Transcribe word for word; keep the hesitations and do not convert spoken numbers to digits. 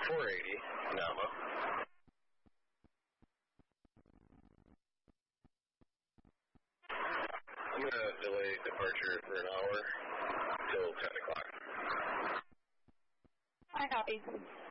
four eighty, Napa. I'm going to delay departure for an hour till ten o'clock. I copy.